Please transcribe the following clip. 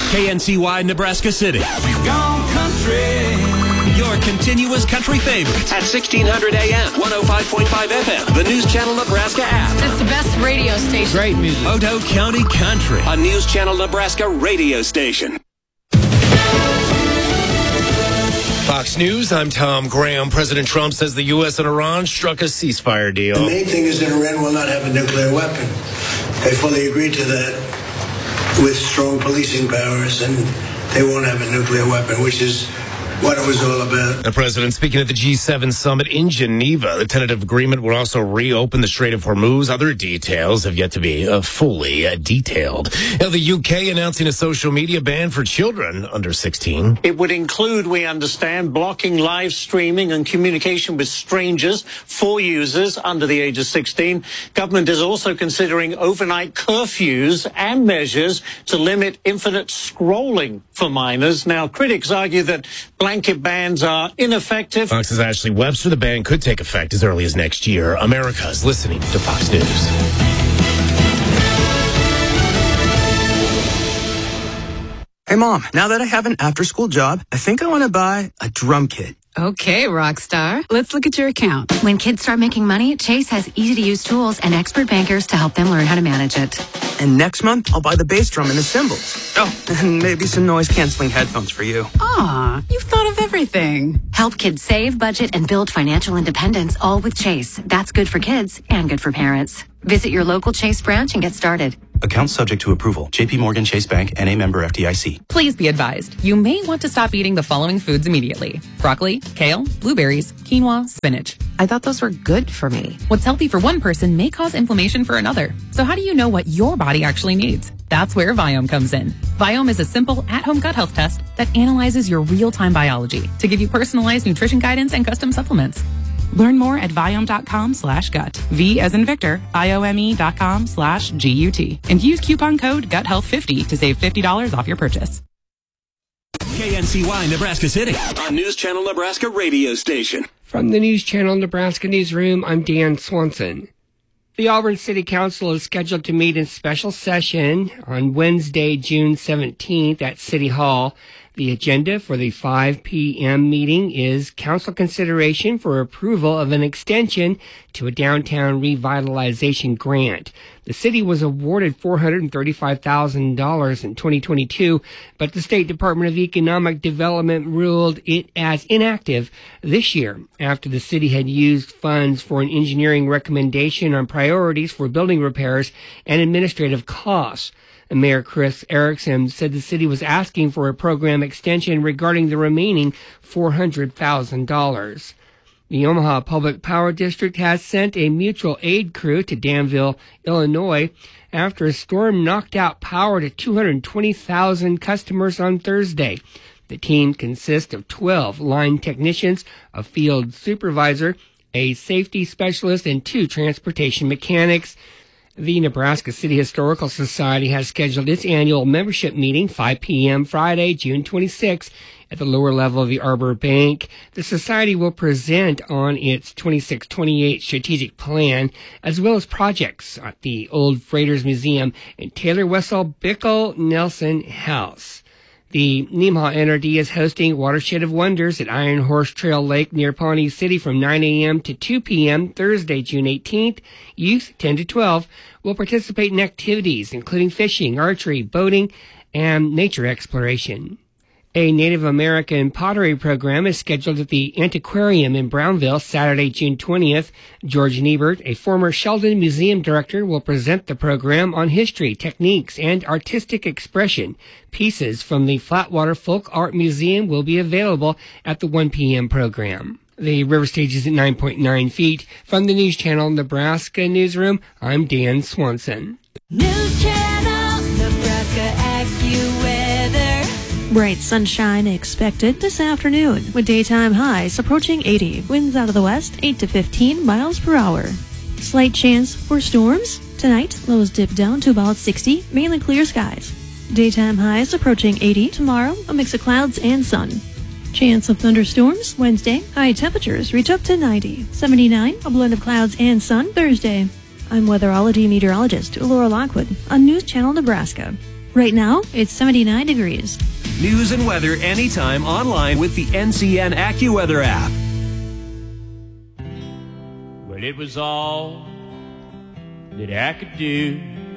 KNCY Nebraska City. We've gone country. Your continuous country favorites at 1600 AM, 105.5 FM, the News Channel Nebraska app. It's the best radio station. Great music. Otoe County Country, a News Channel Nebraska radio station. Fox News, I'm Tom Graham. President Trump says the U.S. and Iran struck a ceasefire deal. The main thing is that Iran will not have a nuclear weapon. They fully agreed to that with strong policing powers, and they won't have a nuclear weapon, which is what it was all about. The president speaking at the G7 summit in Geneva. The tentative agreement will also reopen the Strait of Hormuz. Other details have yet to be fully detailed. Now, the UK announcing a social media ban for children under 16. It would include, we understand, blocking live streaming and communication with strangers for users under the age of 16. Government is also considering overnight curfews and measures to limit infinite scrolling for minors. Now, critics argue that blanket bans are ineffective. Fox's Ashley Webster. The ban could take effect as early as next year. America's listening to Fox News. Hey, Mom, now that I have an after-school job, I think I want to buy a drum kit. Okay, Rockstar. Let's look at your account. When kids start making money, Chase has easy-to-use tools and expert bankers to help them learn how to manage it. And next month, I'll buy the bass drum and the cymbals. Oh, and maybe some noise-canceling headphones for you. Aw, you've thought of everything. Help kids save, budget, and build financial independence, all with Chase. That's good for kids and good for parents. Visit your local Chase branch and get started. Account subject to approval. JP Morgan Chase Bank, N.A. member FDIC. Please be advised, you may want to stop eating the following foods immediately. Broccoli, kale, blueberries, quinoa, spinach. I thought those were good for me. What's healthy for one person may cause inflammation for another. So how do you know what your body actually needs? That's where Viome comes in. Viome is a simple at-home gut health test that analyzes your real-time biology to give you personalized nutrition guidance and custom supplements. Learn more at Viome.com/gut. V as in Victor, Viome.com/GUT. And use coupon code GUTHEALTH50 to save $50 off your purchase. KNCY Nebraska City, a News Channel Nebraska radio station. From the News Channel Nebraska Newsroom, I'm Dan Swanson. The Auburn City Council is scheduled to meet in special session on Wednesday, June 17th at City Hall. The agenda for the 5 p.m. meeting is council consideration for approval of an extension to a downtown revitalization grant. The city was awarded $435,000 in 2022, but the State Department of Economic Development ruled it as inactive this year after the city had used funds for an engineering recommendation on priorities for building repairs and administrative costs. Mayor Chris Erickson said the city was asking for a program extension regarding the remaining $400,000. The Omaha Public Power District has sent a mutual aid crew to Danville, Illinois, after a storm knocked out power to 220,000 customers on Thursday. The team consists of 12 line technicians, a field supervisor, a safety specialist, and 2 transportation mechanics. The Nebraska City Historical Society has scheduled its annual membership meeting 5 p.m. Friday, June 26, at the lower level of the Arbor Bank. The Society will present on its 26-28 strategic plan, as well as projects at the Old Freighters Museum and Taylor Wessel Bickle Nelson House. The Nemaha NRD is hosting Watershed of Wonders at Iron Horse Trail Lake near Pawnee City from 9 a.m. to 2 p.m. Thursday, June 18th. Youth 10 to 12 will participate in activities including fishing, archery, boating, and nature exploration. A Native American pottery program is scheduled at the Antiquarium in Brownville Saturday, June 20th. George Niebert, a former Sheldon Museum director, will present the program on history, techniques, and artistic expression. Pieces from the Flatwater Folk Art Museum will be available at the 1 p.m. program. The river stage is at 9.9 feet. From the News Channel Nebraska Newsroom, I'm Dan Swanson. News Channel Nebraska AccuWeather. Bright sunshine expected this afternoon, with daytime highs approaching 80. Winds out of the west, 8 to 15 miles per hour. Slight chance for storms. Tonight, lows dip down to about 60, mainly clear skies. Daytime highs approaching 80. Tomorrow, a mix of clouds and sun. Chance of thunderstorms Wednesday. High temperatures reach up to 90. 79, a blend of clouds and sun Thursday. I'm weatherology meteorologist Laura Lockwood on News Channel Nebraska. Right now, it's 79 degrees. News and weather anytime online with the NCN AccuWeather app. Well, it was all that I could do